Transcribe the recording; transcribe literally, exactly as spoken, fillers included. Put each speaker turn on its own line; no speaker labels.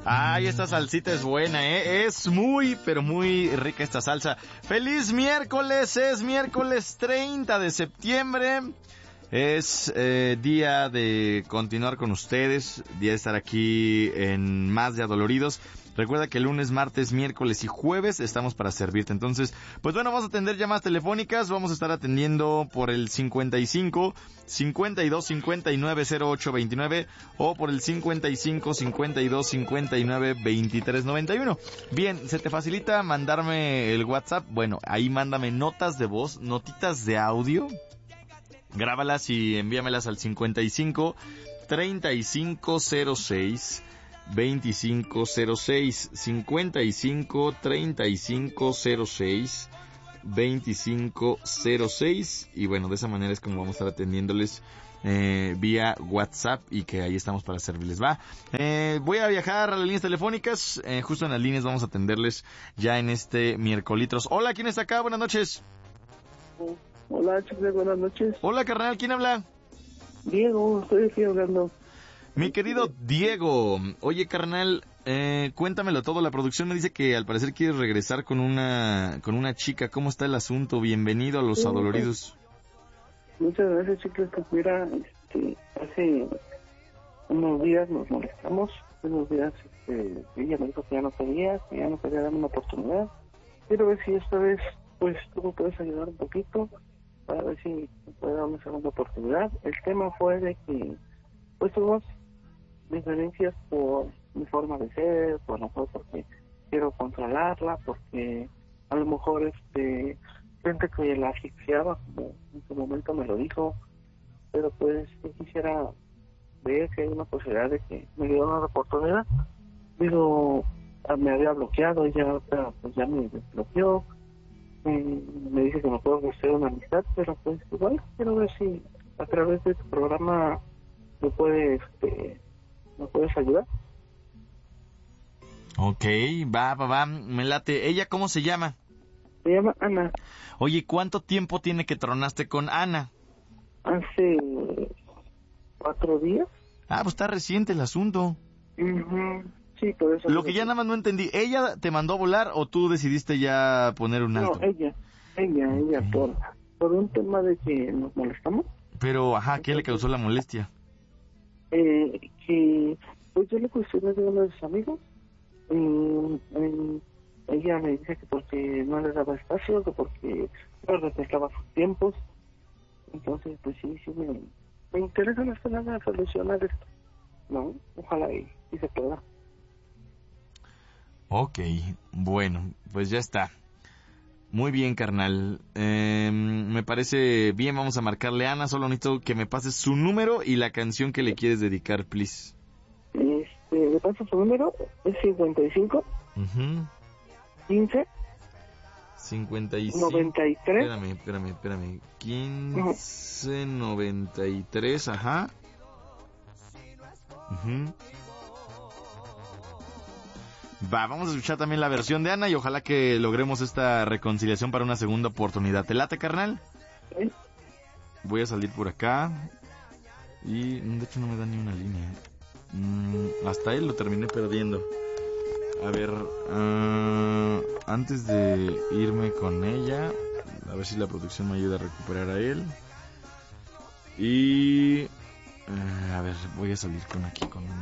Ay, esta salsita es buena, ¿eh? Es muy, pero muy rica esta salsa. ¡Feliz miércoles! Es miércoles treinta de septiembre. Es eh, día de continuar con ustedes, día de estar aquí en Más de Adoloridos. Recuerda que lunes, martes, miércoles y jueves estamos para servirte. Entonces, pues bueno, vamos a atender llamadas telefónicas. Vamos a estar atendiendo por el cincuenta y cinco, cincuenta y dos, cincuenta y nueve, cero ocho veintinueve o por el cincuenta y cinco, cincuenta y dos, cincuenta y nueve, veintitrés noventa y uno. Bien, ¿se te facilita mandarme el WhatsApp? Bueno, ahí mándame notas de voz, notitas de audio. Grábalas y envíamelas al cincuenta y cinco, treinta y cinco cero seis, veinticinco cero seis, cincuenta y cinco, treinta y cinco cero seis, veinticinco cero seis, y bueno, de esa manera es como vamos a estar atendiéndoles eh, vía WhatsApp, y que ahí estamos para servirles. Va, eh, voy a viajar a las líneas telefónicas, eh, justo en las líneas vamos a atenderles ya en este miércoles. Hola, ¿quién está acá? Buenas noches.
Hola, chicos, buenas noches.
Hola, carnal, ¿quién habla?
Diego, estoy aquí hablando.
Mi querido Diego, oye, carnal, eh, cuéntamelo todo. La producción me dice que al parecer quieres regresar con una con una chica. ¿Cómo está el asunto? Bienvenido a Los
Sí,
Adoloridos.
Muchas gracias, chicos. Pues mira, este, hace unos días nos molestamos. Unos días este, ella me dijo que ya no quería, que ya no quería darme una oportunidad. Quiero ver si esta vez, pues, tú me puedes ayudar un poquito para ver si me puede dar una segunda oportunidad. El tema fue de que, pues, tuvimos diferencias por mi forma de ser, por lo mejor porque quiero controlarla, porque a lo mejor este gente que la asfixiaba, como en su momento me lo dijo, pero pues yo quisiera ver si hay una posibilidad de que me diera una oportunidad. Digo, me había bloqueado, ella pero, pues ya me desbloqueó, me, me dice que me puedo ofrecer una amistad, pero pues igual quiero ver si a través de tu programa me puedes este, ¿me puedes ayudar?
Ok, va, va, va, me late. ¿Ella cómo se llama?
Se llama Ana.
Oye, ¿cuánto tiempo tiene que tronaste con Ana?
Hace cuatro días.
Ah, pues está reciente el asunto.
Uh-huh. Sí, por eso.
Lo que ya nada más no entendí, ¿ella te mandó a volar o tú decidiste ya poner un alto?
No, ella, ella, okay. ella, por, por un tema de que nos molestamos.
Pero, ajá, ¿qué le causó la molestia?
Eh, que, pues yo le cuestioné de uno de sus amigos, eh, eh, ella me dice que porque no le daba espacio, que porque no respetaba sus tiempos. Entonces, pues sí, sí me, me interesa más que nada solucionar esto, ¿no? Ojalá y, y se pueda.
Ok, bueno, pues ya está. Muy bien, carnal. Eh, me parece bien, vamos a marcarle a Ana. Solo necesito que me pases su número y la canción que le quieres dedicar, please.
Este, le paso su número, es cincuenta y cinco,
uh-huh.
quince,
cincuenta y cinco,
noventa y tres.
Espérame, espérame, espérame. quince, uh-huh. noventa y tres, ajá. Uh-huh. Va, vamos a escuchar también la versión de Ana y ojalá que logremos esta reconciliación para una segunda oportunidad. ¿Te late, carnal?
¿Sí?
Voy a salir por acá. Y de hecho no me da ni una línea. Mm, hasta él lo terminé perdiendo. A ver, uh, antes de irme con ella, a ver si la producción me ayuda a recuperar a él. Y... Uh, a ver, voy a salir con aquí con...